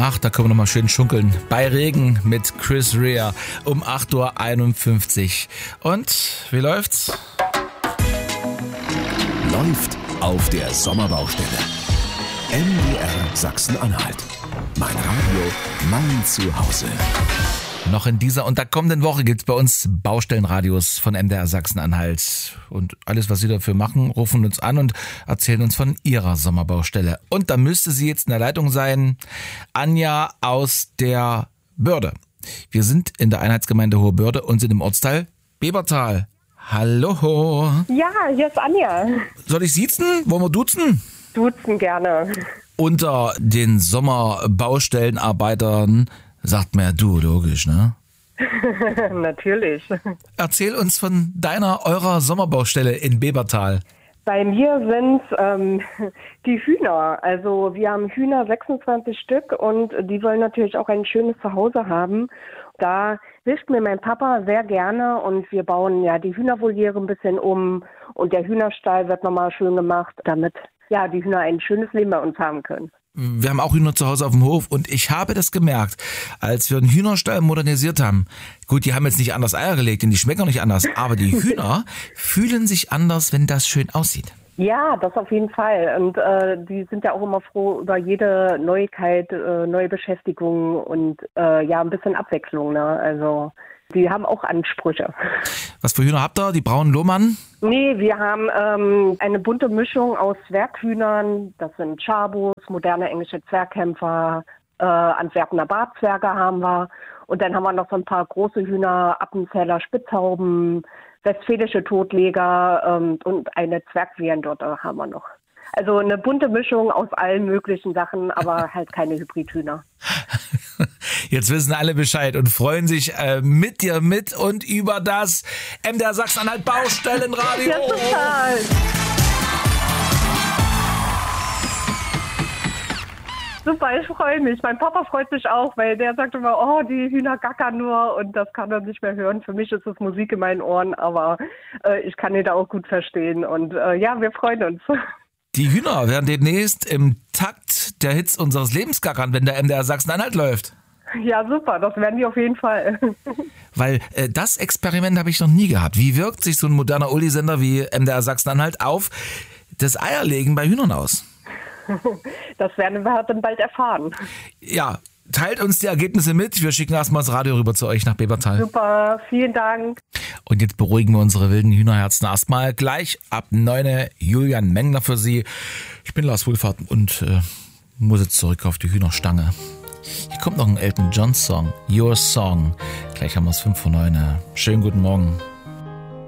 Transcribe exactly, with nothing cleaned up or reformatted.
Ach, da können wir nochmal schön schunkeln. Bei Regen mit Chris Rea um acht Uhr einundfünfzig. Und wie läuft's? Läuft auf der Sommerbaustelle. M D R Sachsen-Anhalt. Mein Radio, mein Zuhause. Noch in dieser und der kommenden Woche gibt's bei uns Baustellenradios von M D R Sachsen-Anhalt. Und alles, was Sie dafür machen, rufen uns an und erzählen uns von Ihrer Sommerbaustelle. Und da müsste sie jetzt in der Leitung sein, Anja aus der Börde. Wir sind in der Einheitsgemeinde Hohe Börde und sind im Ortsteil Bebertal. Hallo. Ja, hier ist Anja. Soll ich siezen? Wollen wir duzen? Duzen gerne. Unter den Sommerbaustellenarbeitern sagt man ja du, logisch, ne? Natürlich. Erzähl uns von deiner, eurer Sommerbaustelle in Bebertal. Bei mir sind ähm, die Hühner. Also wir haben Hühner, sechsundzwanzig Stück, und die wollen natürlich auch ein schönes Zuhause haben. Da hilft mir mein Papa sehr gerne, und wir bauen ja die Hühnervoliere ein bisschen um, und der Hühnerstall wird nochmal schön gemacht, damit ja die Hühner ein schönes Leben bei uns haben können. Wir haben auch Hühner zu Hause auf dem Hof, und ich habe das gemerkt, als wir den Hühnerstall modernisiert haben. Gut, die haben jetzt nicht anders Eier gelegt und die schmecken auch nicht anders, aber die Hühner fühlen sich anders, wenn das schön aussieht. Ja, das auf jeden Fall. Und äh, die sind ja auch immer froh über jede Neuigkeit, äh, neue Beschäftigung und äh, ja, ein bisschen Abwechslung. Ne? Also die haben auch Ansprüche. Was für Hühner habt ihr? Die braunen Lohmann? Nee, wir haben ähm, eine bunte Mischung aus Zwerghühnern. Das sind Chabos, moderne englische Zwergkämpfer, äh, Antwerpener Bartzwerge haben wir. Und dann haben wir noch so ein paar große Hühner, Appenzeller Spitzhauben, westfälische Totleger ähm, und eine Zwergwiehendorte haben wir noch. Also eine bunte Mischung aus allen möglichen Sachen, aber halt keine Hybridhühner. Jetzt wissen alle Bescheid und freuen sich äh, mit dir mit und über das M D R Sachsen-Anhalt Baustellenradio. Ja, total. Super, ich freue mich. Mein Papa freut sich auch, weil der sagt immer, oh, die Hühner gackern nur, und das kann er nicht mehr hören. Für mich ist es Musik in meinen Ohren, aber äh, ich kann ihn da auch gut verstehen. Und äh, ja, wir freuen uns. Die Hühner werden demnächst im Takt der Hits unseres Lebens gackern, wenn der M D R Sachsen-Anhalt läuft. Ja, super, das werden die auf jeden Fall. Weil äh, das Experiment habe ich noch nie gehabt. Wie wirkt sich so ein moderner Uli-Sender wie M D R Sachsen-Anhalt auf das Eierlegen bei Hühnern aus? Das werden wir dann bald erfahren. Ja, teilt uns die Ergebnisse mit. Wir schicken erstmal das Radio rüber zu euch nach Bebertal. Super, vielen Dank. Und jetzt beruhigen wir unsere wilden Hühnerherzen erstmal. Gleich ab neun Julian Mengler für Sie. Ich bin Lars Wohlfahrt und äh, muss jetzt zurück auf die Hühnerstange. Hier kommt noch ein Elton John Song, Your Song. Gleich haben wir es fünf vor neun. Schönen guten Morgen.